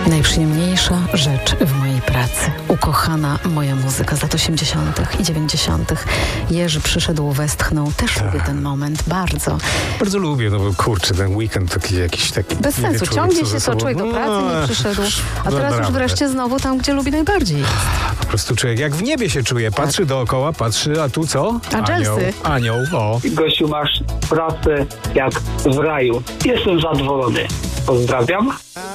Najprzyjemniejsza rzecz w mojej pracy. Ukochana moja muzyka z lat 80. i 90. Jerzy przyszedł, westchnął. Też lubię ten moment, bardzo. Bardzo lubię, no bo kurczę, ten weekend taki jakiś taki... Bez sensu, ciągnie się to, człowiek do pracy nie przyszedł, a teraz już wreszcie znowu tam, gdzie lubi najbardziej jest. Po prostu człowiek jak w niebie się czuje, patrzy dookoła, patrzy, a tu co? Anioł, o. Gościu, masz pracę jak w raju. Jestem zadowolony. Pozdrawiam.